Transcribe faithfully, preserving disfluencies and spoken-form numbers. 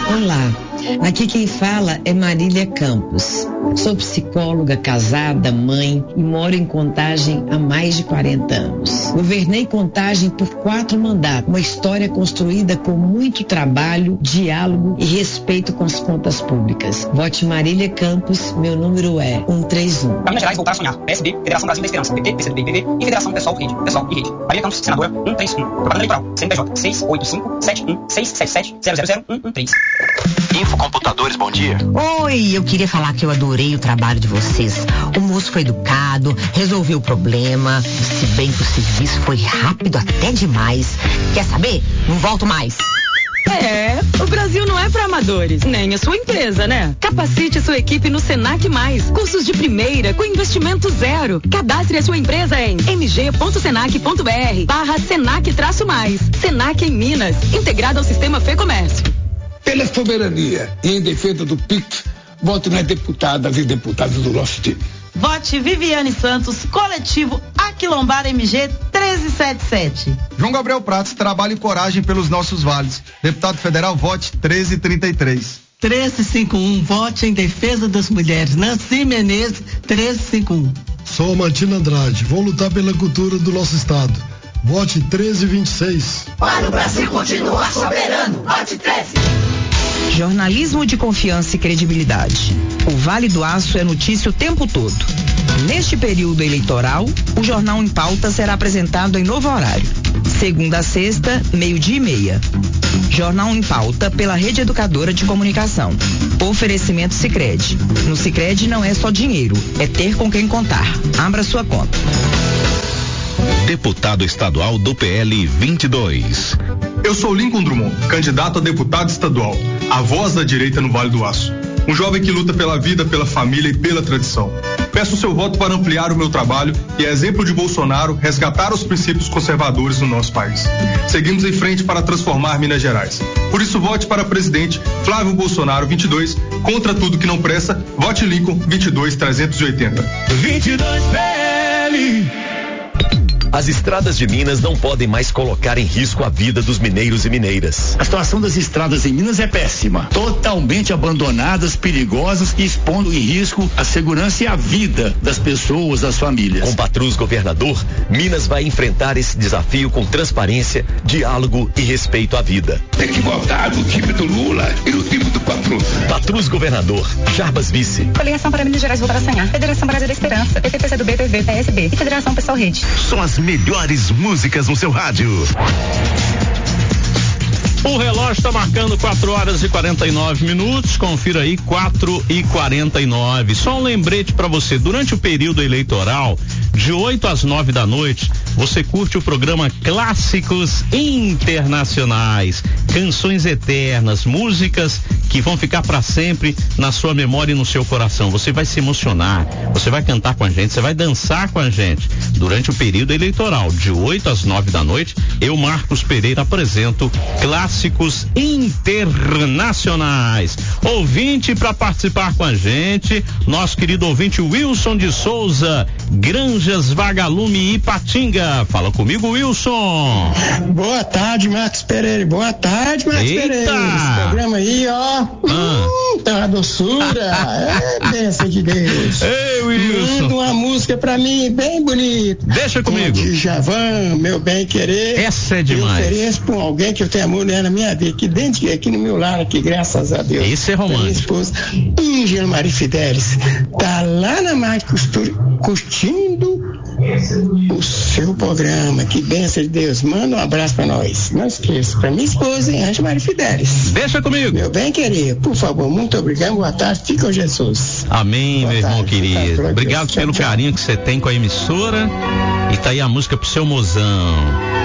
Olá, aqui quem fala é Marília Campos. Sou psicóloga, casada, mãe e moro em Contagem há mais de quarenta anos. Governei Contagem por quatro mandatos, uma história construída com muito trabalho, diálogo e respeito com as contas públicas. Vote Marília Campos, meu número é cento e trinta e um. Para Minas Gerais, voltar a sonhar. P S B, Federação Brasil da Esperança, P T, P C do B, P V e Federação Pessoal Rede. Pessoal e Rede. Marília Campos, senadora, cento e trinta e um. Propaganda eleitoral, C N P J, seis oito cinco sete um seis sete sete zero zero zero um um três. Infocomputadores, bom dia. Oi, eu queria falar que eu adorei o trabalho de vocês. O moço foi educado, resolveu o problema, se bem que o serviço foi rápido até demais. Quer saber? Não volto mais. É, o Brasil não é para amadores, nem a sua empresa, né? Capacite sua equipe no Senac Mais. Cursos de primeira com investimento zero. Cadastre a sua empresa em mg.senac.br barra Senac traço mais. Senac em Minas, integrado ao sistema Fê Comércio. Pela soberania e em defesa do P I C, vote nas deputadas e deputados do nosso time. Vote Viviane Santos, coletivo Aquilombar M G treze setenta e sete. João Gabriel Pratos, trabalho e coragem pelos nossos vales. Deputado federal, vote treze trinta e três. treze cinquenta e um, vote em defesa das mulheres. Nancy Menezes, treze cinquenta e um. Sou Martina Andrade, vou lutar pela cultura do nosso estado. Vote treze vinte e seis. Para o Brasil continuar soberano, vote treze. Jornalismo de confiança e credibilidade. O Vale do Aço é notícia o tempo todo. Neste período eleitoral, o Jornal em Pauta será apresentado em novo horário. Segunda a sexta, meio-dia e meia. Jornal em Pauta pela Rede Educadora de Comunicação. Oferecimento Sicredi. No Sicredi não é só dinheiro, é ter com quem contar. Abra sua conta. Deputado estadual do P L vinte e dois. Eu sou Lincoln Drummond, candidato a deputado estadual, a voz da direita no Vale do Aço. Um jovem que luta pela vida, pela família e pela tradição. Peço seu voto para ampliar o meu trabalho e, a exemplo de Bolsonaro, resgatar os princípios conservadores no nosso país. Seguimos em frente para transformar Minas Gerais. Por isso, vote para presidente Flávio Bolsonaro vinte e dois, contra tudo que não presta, vote Lincoln vinte e dois trezentos e oitenta. vinte e dois P L. As estradas de Minas não podem mais colocar em risco a vida dos mineiros e mineiras. A situação das estradas em Minas é péssima. Totalmente abandonadas, perigosas e expondo em risco a segurança e a vida das pessoas, das famílias. Com Patrus governador, Minas vai enfrentar esse desafio com transparência, diálogo e respeito à vida. Tem que votar no time do Lula e no time do Patrus. Patrus governador, Jarbas vice. Coligação para Minas Gerais voltar a sonhar. Federação Brasil da Esperança, P T, P C do B, P V, P S B e Federação Pessoal Rede. São as melhores músicas no seu rádio. O relógio está marcando quatro horas e quarenta e nove minutos. Confira aí, quatro e quarenta e nove. Só um lembrete para você: durante o período eleitoral, de oito às nove da noite, você curte o programa Clássicos Internacionais. Canções eternas, músicas que vão ficar para sempre na sua memória e no seu coração. Você vai se emocionar, você vai cantar com a gente, você vai dançar com a gente. Durante o período eleitoral, de oito às nove da noite, eu, Marcos Pereira, apresento Clássicos Internacionais. Ouvinte para participar com a gente, nosso querido ouvinte Wilson de Souza, Granjas Vagalume e Ipatinga. Fala comigo, Wilson. Boa tarde, Marcos Pereira. Boa tarde, Marcos Eita. Pereira. Esse programa aí, ó, ah. hum, tá uma doçura. É bênção de Deus. Ei, Wilson. Manda uma música pra mim, bem bonita. Deixa comigo. Djavan, meu bem querer. Essa é demais. Eu ofereço pra alguém que eu tenho amor na minha vida, aqui dentro, aqui no meu lar, aqui, graças a Deus. Esse é romântico. Minha esposa, Ângela Maria Fidelis, tá lá na Marca Costura, curtindo o seu programa. Que bênção de Deus. Manda um abraço pra nós. Não esqueça, pra minha esposa, hein, Ângela Maria Fidelis. Deixa comigo. Meu bem querer, por favor, muito obrigado, boa tarde, fica com Jesus. Amém, boa meu tarde, irmão querido. Obrigado Deus. pelo Tchau, carinho que você tem com a emissora. E tá aí a música pro seu mozão.